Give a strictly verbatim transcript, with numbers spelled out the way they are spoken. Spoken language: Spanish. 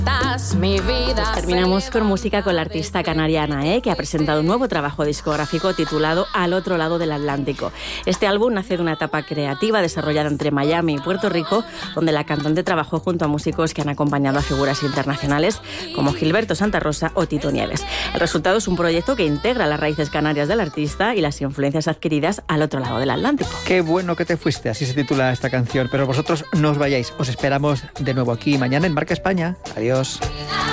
Mi vida. Pues terminamos con música con la artista canariana, ¿eh? que ha presentado un nuevo trabajo discográfico titulado Al otro lado del Atlántico. Este álbum nace de una etapa creativa desarrollada entre Miami y Puerto Rico, donde la cantante trabajó junto a músicos que han acompañado a figuras internacionales como Gilberto Santa Rosa o Tito Nieves. El resultado es un proyecto que integra las raíces canarias del artista y las influencias adquiridas al otro lado del Atlántico. Qué bueno que te fuiste, así se titula esta canción. Pero vosotros no os vayáis, os esperamos de nuevo aquí mañana en Marca España. Adiós.